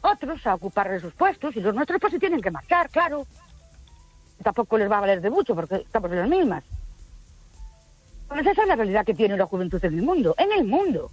otros a ocupar esos puestos y los nuestros pues se tienen que marchar, claro. Tampoco les va a valer de mucho porque estamos en las mismas. Pues esa es la realidad que tiene la juventud en el mundo. En el mundo.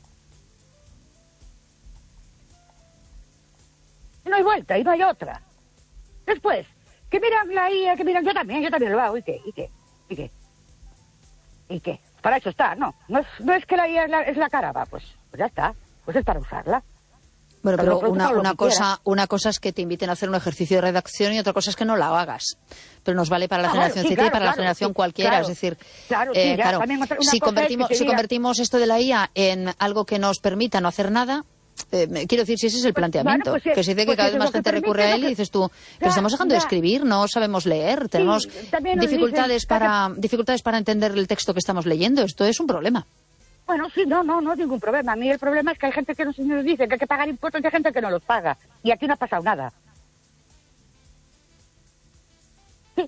No hay vuelta y no hay otra. Después, que miran la IA, que miran... Yo también lo hago. ¿Y qué? Para eso está, ¿no? No es que la IA es la cara, va, pues ya está. Pues es para usarla. Bueno, pero una cosa es que te inviten a hacer un ejercicio de redacción y otra cosa es que no la hagas. Pero nos vale para la generación Z y para la generación cualquiera. Es decir, si convertimos esto de la IA en algo que nos permita no hacer nada, quiero decir, si ese es el planteamiento, que se dice que cada vez más gente recurre a él y dices tú, pero estamos dejando de escribir, no sabemos leer, tenemos dificultades para entender el texto que estamos leyendo. Esto es un problema. Bueno, sí, no es ningún problema. A mí el problema es que hay gente que nos dice que hay que pagar impuestos y hay gente que no los paga. Y aquí no ha pasado nada. Sí.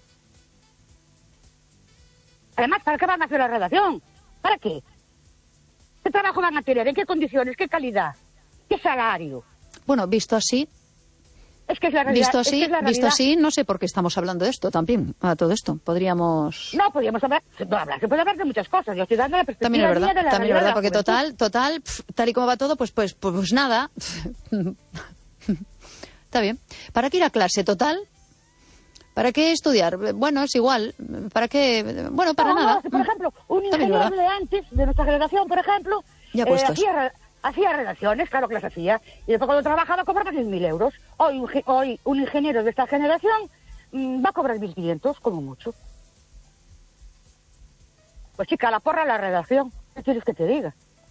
Además, ¿para qué van a hacer la redacción? ¿Para qué? ¿Qué trabajo van a tener? ¿En qué condiciones? ¿Qué calidad? ¿Qué salario? Bueno, visto así... Es que es la realidad. Visto así, no sé por qué estamos hablando de esto también, a todo esto. Podríamos hablar, se puede hablar de muchas cosas. Yo estoy dando la perspectiva también es verdad, de la realidad, porque total, tal y como va todo, pues nada. Está bien. ¿Para qué ir a clase, total? ¿Para qué estudiar? Bueno, es igual. ¿Para qué? Bueno, para nada. Por ejemplo, un ingeniero de antes, de nuestra generación, por ejemplo, hacía redacciones, claro que las hacía, y después cuando trabajaba cobraba 6.000 euros. Hoy un ingeniero de esta generación va a cobrar 1.500, como mucho. Pues chica, la porra la redacción. ¿Qué quieres que te diga?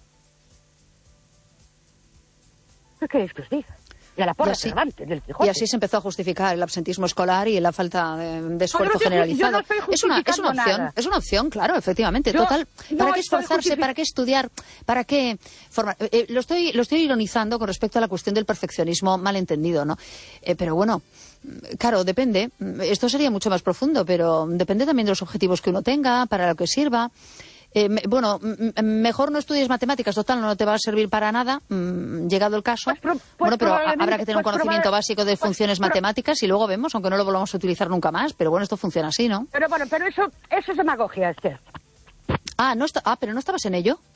¿Qué queréis que os diga? Y a la porra del Quijote. Y así se empezó a justificar el absentismo escolar y la falta de esfuerzo generalizado. Es una opción, claro, efectivamente. Total, ¿para qué esforzarse? ¿Para qué estudiar? ¿Para qué formar? Lo estoy ironizando con respecto a la cuestión del perfeccionismo malentendido, ¿no? Pero bueno, claro, depende. Esto sería mucho más profundo, pero depende también de los objetivos que uno tenga, para lo que sirva. Mejor no estudies matemáticas, total, no te va a servir para nada, llegado el caso. Pero habrá que tener un conocimiento básico de funciones matemáticas y luego vemos, aunque no lo volvamos a utilizar nunca más, pero bueno, esto funciona así, ¿no? Pero eso es demagogia, Esther. Pero no estabas en ello.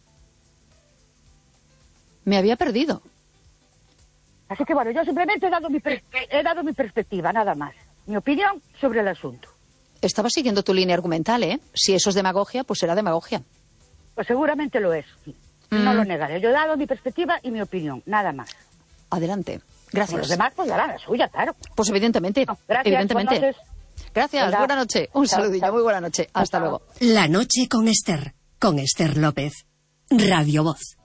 Me había perdido. Así que bueno, yo simplemente he dado mi perspectiva, nada más. Mi opinión sobre el asunto. Estaba siguiendo tu línea argumental, ¿eh? Si eso es demagogia, pues será demagogia. Pues seguramente lo es. No lo negaré. Yo he dado mi perspectiva y mi opinión, nada más. Adelante. Gracias. Los demás, pues darán la suya, claro. Pues evidentemente. Gracias, evidentemente. Buenas noches. Gracias, buena noche. Un saludillo, muy buena noche. Hasta luego. La noche con Esther López. Radio Voz.